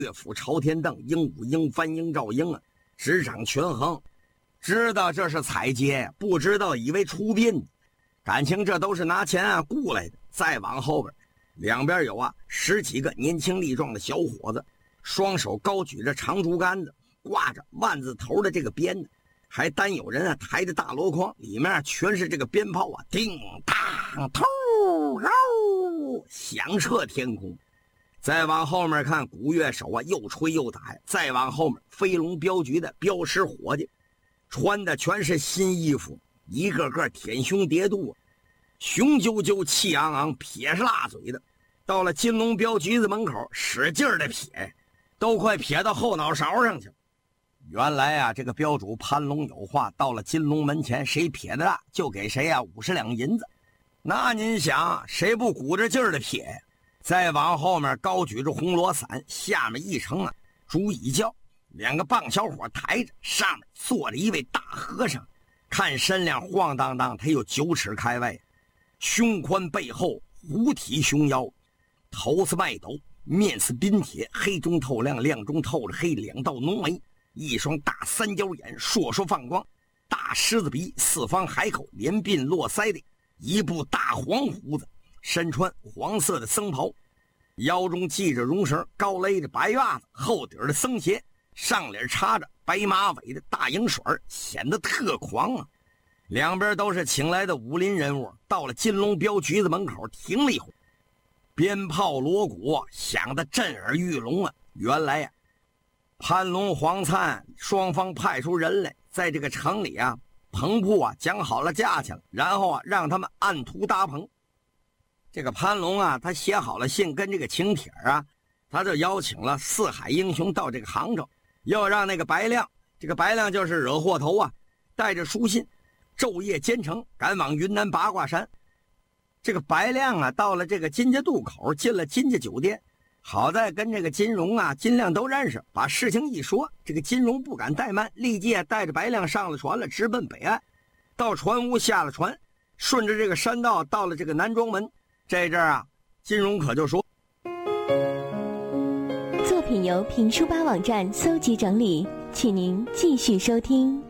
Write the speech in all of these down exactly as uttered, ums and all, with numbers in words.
岳府朝天凳，英武英翻英照英啊，执掌权衡，知道这是采接，不知道以为出殡，感情这都是拿钱啊雇来的。再往后边，两边有啊十几个年轻力壮的小伙子，双手高举着长竹竿子，挂着万字头的这个鞭呢，还单有人啊抬着大箩筐，里面全是这个鞭炮啊，叮当头绕，响彻天空。再往后面看，鼓乐手啊又吹又打。再往后面，飞龙镖局的镖师伙计穿的全是新衣服，一个个舔胸叠肚，雄赳赳气昂昂，撇是辣嘴的。到了金龙镖局子门口，使劲的撇，都快撇到后脑勺上去了。原来啊，这个镖主潘龙有话，到了金龙门前，谁撇的大就给谁啊五十两银子。那您想，谁不鼓着劲儿的撇？再往后面，高举着红罗伞，下面一程啊竹椅轿，两个棒小伙抬着，上面坐着一位大和尚，看身量晃荡荡，他有九尺开外，胸宽背厚，虎体熊腰，头似麦斗，面似冰铁，黑中透亮，亮中透着黑，两道浓眉，一双大三角眼，烁烁放光，大狮子鼻，四方海口，连鬓络腮的一部大黄胡子，身穿黄色的僧袍，腰中系着绒绳，高勒着白袜子，厚底的僧鞋，上脸插着白马尾的大银水，显得特狂啊。两边都是请来的武林人物，到了金龙镖局子门口停了一会儿，鞭炮锣鼓响得震耳欲聋啊。原来呀、啊，潘龙黄灿双方派出人来，在这个城里啊棚铺啊讲好了价钱了，然后啊让他们按图搭棚。这个潘龙啊，他写好了信跟这个请帖啊，他就邀请了四海英雄到这个杭州，要让那个白亮，这个白亮就是惹祸头啊，带着书信昼夜兼程赶往云南八卦山。这个白亮啊到了这个金家渡口，进了金家酒店，好在跟这个金荣啊金亮都认识，把事情一说，这个金荣不敢怠慢，立即带着白亮上了船了，直奔北岸。到船屋下了船，顺着这个山道到了这个南庄门。这阵儿啊，金荣可就说， 作品由评书吧网站搜集整理，请您继续收听。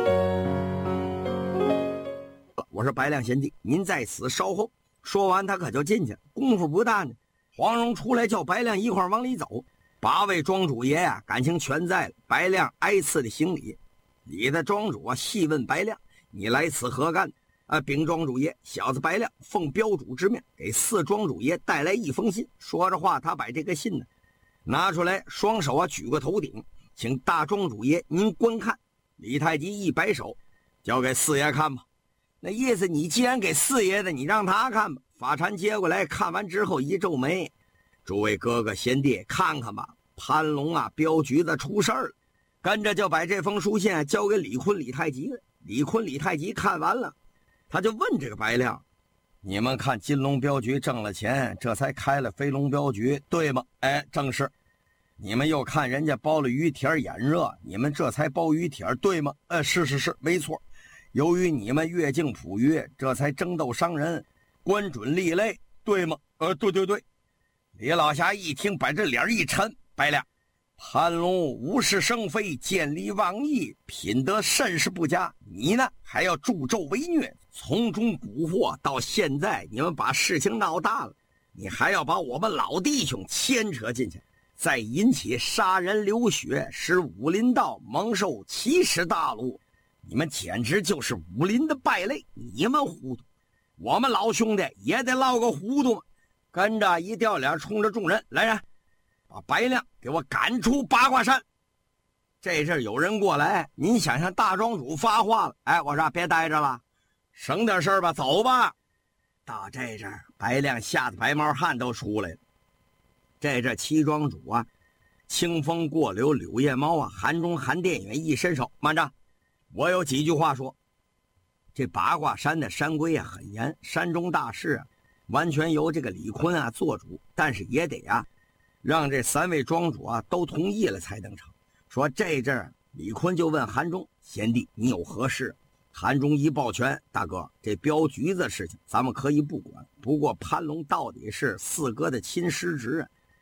我说白亮贤弟，您在此稍后。说完他可就进去了，功夫不大呢，黄蓉出来叫白亮一块往里走。八位庄主爷啊感情全在了，白亮挨次的行礼。里的庄主啊细问白亮，你来此何干？啊，禀庄主爷，小子白亮奉镖主之命，给四庄主爷带来一封信。说着话，他把这个信呢拿出来，双手啊举过头顶，请大庄主爷您观看。李太极一摆手，交给四爷看吧。那意思，你既然给四爷的，你让他看吧。法禅接过来，看完之后一皱眉，诸位哥哥贤弟，看看吧，潘龙啊镖局子出事儿了。跟着就把这封书信、啊、交给李坤李太极了。李坤李太极看完了，他就问这个白亮，你们看金龙镖局挣了钱，这才开了飞龙镖局，对吗？哎，正是。你们又看人家包了鱼帖眼热，你们这才包鱼帖，对吗？呃，是是是，没错。由于你们越境捕鱼，这才争斗伤人，官准立类，对吗？呃，对对对。李老侠一听，把这脸一沉，白亮，潘龙无事生非，见利忘义，品德甚是不佳。你呢，还要助纣为虐，从中蛊惑，到现在你们把事情闹大了，你还要把我们老弟兄牵扯进去，再引起杀人流血，使武林道蒙受奇耻大辱。你们简直就是武林的败类，你们糊涂，我们老兄弟也得落个糊涂嘛。跟着一掉脸，冲着众人来人，把白亮给我赶出八卦山。这阵有人过来，您想想大庄主发话了，哎，我说别待着了，省点事儿吧，走吧。到这阵白亮吓得白毛汗都出来了。这阵七庄主啊，清风过柳柳叶猫啊，韩中韩殿远一伸手，慢着，我有几句话说。这八卦山的山规啊很严，山中大事啊完全由这个李坤啊做主，但是也得啊让这三位庄主啊都同意了才能成。说这阵儿李坤就问韩中，贤弟你有何事？韩中一抱拳，大哥，这镖局子事情咱们可以不管，不过潘龙到底是四哥的亲师侄啊，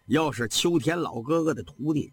又是秋田老哥哥的徒弟，